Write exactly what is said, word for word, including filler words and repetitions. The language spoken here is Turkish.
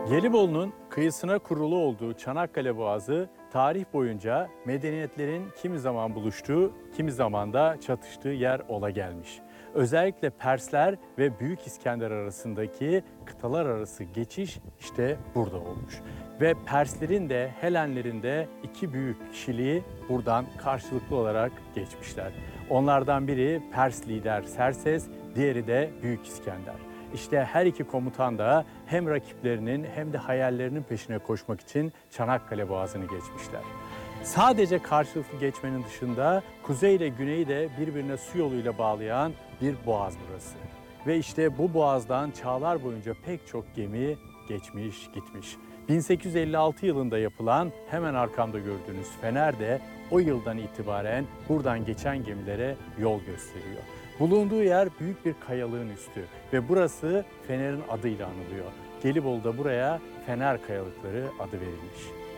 Gelibolu'nun kıyısına kurulu olduğu Çanakkale Boğazı tarih boyunca medeniyetlerin kimi zaman buluştuğu, kimi zaman da çatıştığı yer ola gelmiş. Özellikle Persler ve Büyük İskender arasındaki kıtalar arası geçiş işte burada olmuş. Ve Perslerin de Helenlerin de iki büyük kişiliği buradan karşılıklı olarak geçmişler. Onlardan biri Pers lider Serses, diğeri de Büyük İskender. İşte her iki komutan da hem rakiplerinin hem de hayallerinin peşine koşmak için Çanakkale Boğazı'nı geçmişler. Sadece karşılıklı geçmenin dışında kuzey ile güneyi de birbirine su yoluyla bağlayan bir boğaz burası. Ve işte bu boğazdan çağlar boyunca pek çok gemi geçmiş gitmiş. bin sekiz yüz elli altı yılında yapılan hemen arkamda gördüğünüz fener de o yıldan itibaren buradan geçen gemilere yol gösteriyor. Bulunduğu yer büyük bir kayalığın üstü ve burası Fener'in adıyla anılıyor. Gelibolu'da buraya Fener Kayalıkları adı verilmiş.